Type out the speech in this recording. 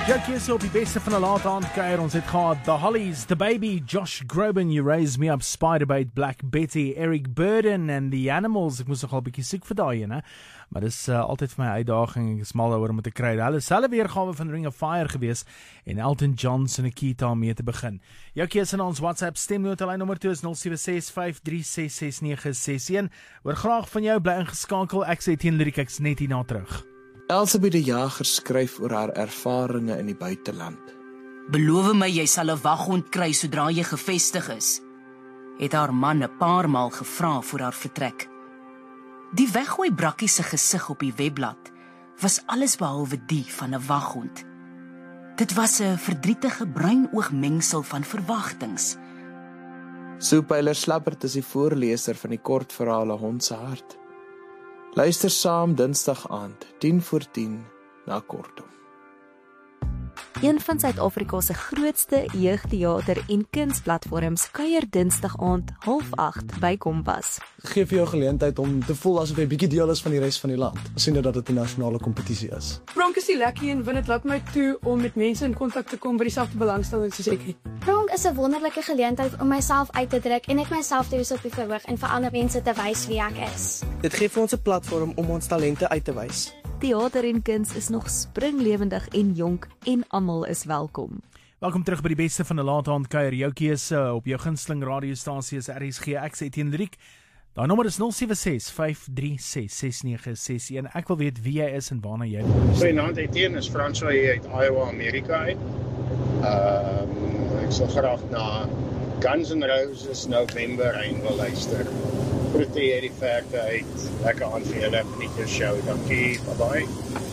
Jou keuse op die beste van 'n laat aand kuier. Ons het gehad The Hollies, The Baby, Josh Groban, You Raise Me Up, Spiderbait, Black Betty, Eric Burdon en The Animals. Ek moes nogal 'n bietjie soek vir daai een, hè. Maar dis altyd vir my uitdaging. Ek is mal oor om te kry. Hulle selfe weergawe van Ring of Fire gewees en Elton John se Nikita mee te begin. Jou keuse in ons WhatsApp stemnotelyn nommer 2 is 0765366961. Hoor graag van jou, bly ingeskakel. Ek sê teen Lyric ek's net hierna terug. Elsabie die Jager skryf oor haar ervarings in die buiteland. Beloof my jy sal 'n waghond kry sodra jy gevestig is, het haar man 'n paar maal gevra voor haar vertrek. Die weggooi brakkie se gesig op die webblad was alles behalwe die van 'n waghond. Dit was 'n verdrietige bruinoogmengsel van verwagtings. Sue Pyler Slabbert is die voorleser van die kortverhale Hond se hart. Luister saam Dinsdag aand, 10:10 na Kortom. Een van Suid-Afrika se grootste jeugteater- en kunsplatforms kuier Dinsdag aand 7:30 by Kompas. Gee vir jou geleentheid om te voel asof jy bietjie deel is van die res van die land, siende dat dit 'n nasionale kompetisie is. Pronk is die lekker en dit laat my toe om met mense in kontak te kom wat dieselfde belangstelling soos ek het. Pronk is 'n wonderlike geleentheid om myself uit te druk en net myself te wees op die verhoog en vir ander mense te wys wie ek is. Dit gee vir ons 'n platform om ons talente uit te wys. Theater en kuns is nog springlewendig en jonk en almal is welkom. Welkom terug by die beste van 'n laat aand kuier. Jou keuse op jou gunsteling radiostasie is RSG. Ek sê teen Lyric. Daai nommer is 0765366961. Ek wil weet wie jy is en waarna jy luister. Goeienaand Etienne, is François hier uit Iowa, Amerika uit. Ek sal graag na Guns N' Roses November Rain wil luister. Groete hierdie verte uit. Lekker aan vir julle, geniet jou show. Dankie, bye bye.